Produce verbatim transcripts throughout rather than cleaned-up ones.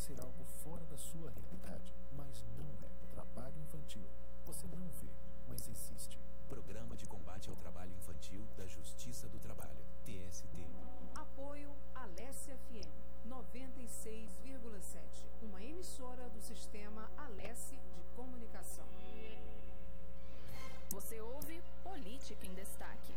parecer algo fora da sua realidade, mas não é. Trabalho infantil. Você não vê, mas existe. Programa de Combate ao Trabalho Infantil da Justiça do Trabalho, T S T. Apoio Alesse F M noventa e seis vírgula sete, uma emissora do sistema Alesse de Comunicação. Você ouve Política em Destaque.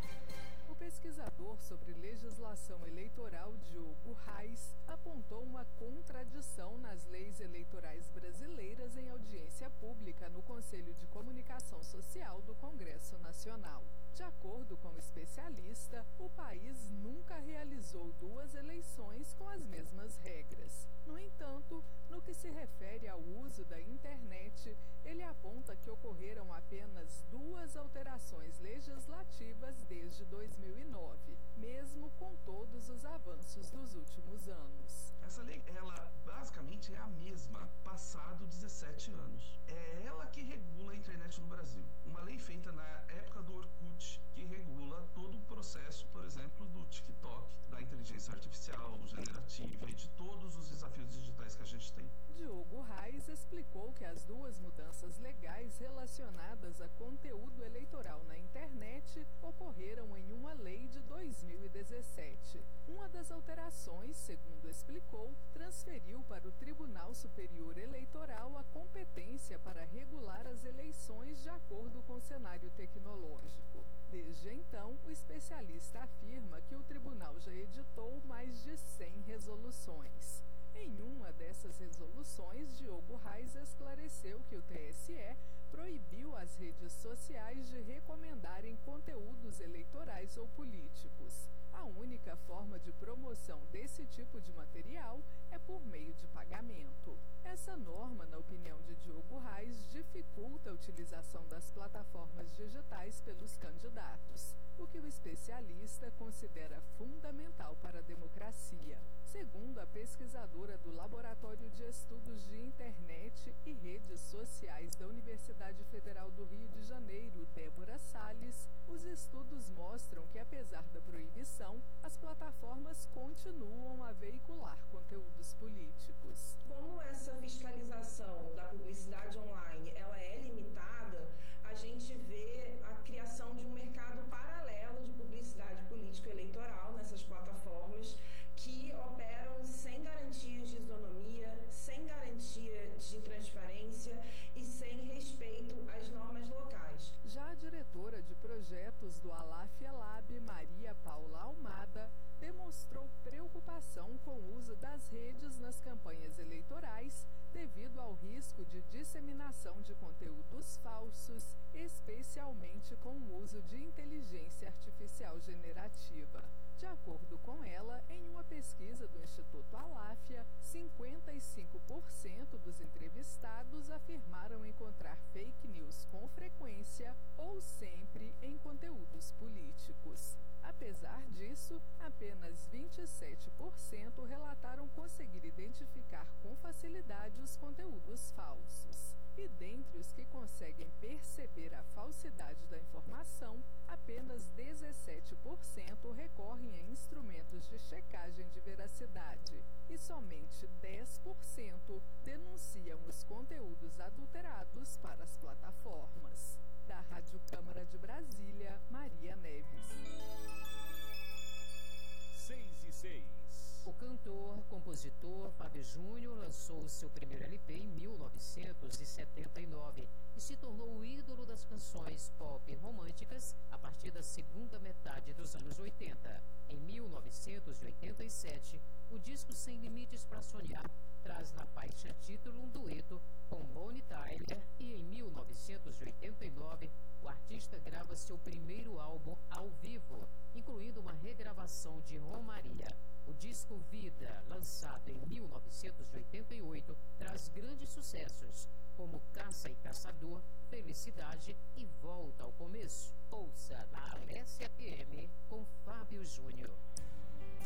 O pesquisador sobre legislação eleitoral Diogo Reis apontou uma contradição nas leis eleitorais brasileiras em audiência pública no Conselho de Comunicação Social do Congresso Nacional. De acordo com o especialista, o país nunca realizou duas eleições com as mesmas regras. No entanto, no que se refere ao uso da internet, ele aponta que ocorreram apenas duas alterações legislativas desde dois mil e nove, mesmo com todos os avanços dos últimos anos. Essa lei, ela basicamente é a mesma, passado dezessete anos. É ela que regula a internet no Brasil. Uma lei feita na época do Orkut, que regula todo o processo, por exemplo, do TikTok, da inteligência artificial, generativa e de todos os desafios digitais que a gente tem. Diogo Reis explicou que as duas mudanças legais relacionadas a conteúdo eleitoral na internet ocorreram em uma lei de dois mil e dezessete. Uma das alterações, segundo explicou, transferiu para o Tribunal Superior Eleitoral a competência para regular as eleições de acordo com o cenário tecnológico. Desde então, o especialista afirma que o tribunal já editou mais de cem resoluções. Em uma dessas resoluções, Diogo Reis esclareceu que o T S E proibiu as redes sociais de recomendarem conteúdos eleitorais ou políticos. A única forma de promoção desse tipo de material é por meio de pagamento. Essa norma, na opinião de Diogo Reis, dificulta a utilização das plataformas digitais pelos candidatos, o que o especialista considera fundamental para a democracia. Segundo a pesquisadora do Laboratório de Estudos de Internet e Redes Sociais da Universidade Federal do Rio de Janeiro, Débora Salles, os estudos mostram que, apesar da proibição, as plataformas continuam a veicular conteúdos políticos. Como essa fiscalização da publicidade online ela é limitada, a gente vê a criação de um mercado paralelo de publicidade político-eleitoral nessas plataformas que operam sem garantias de isonomia, sem garantia de transparência e sem respeito às normas locais. Já a diretora de projetos do Alafia Lab, Maria Paula Almada, demonstrou preocupação com o uso das redes nas campanhas eleitorais devido ao risco de disseminação de conteúdos falsos, especialmente com o uso de inteligência artificial generativa. De acordo com ela, em uma pesquisa do Instituto Alafia, cinquenta e cinco por cento dos entrevistados afirmaram encontrar fake news com frequência ou sempre em conteúdos políticos. Apesar disso, apenas vinte e sete por cento relataram conseguir identificar com facilidade os conteúdos falsos. E dentre os que conseguem perceber a falsidade da informação, apenas dezessete por cento recorrem a instrumentos de checagem de veracidade e somente dez por cento denunciam os conteúdos adulterados para as plataformas. Da Rádio Câmara de Brasília, Maria Neves. seis e seis. O cantor, compositor Fábio Júnior lançou seu primeiro L P em mil novecentos e setenta e nove e se tornou o ídolo das canções pop românticas a partir da segunda metade dos anos oitenta. Em mil novecentos e oitenta e sete, o disco Sem Limites para Sonhar traz na faixa título um dueto com Bonnie Tyler e em mil novecentos e oitenta e nove o artista grava seu primeiro álbum ao vivo, incluindo uma regravação de Romaria. O disco Vida, lançado em mil novecentos e oitenta e oito, traz grandes sucessos, como Caça e Caçador, Felicidade e Volta ao Começo. Ouça na Alesse F M com Fábio Júnior.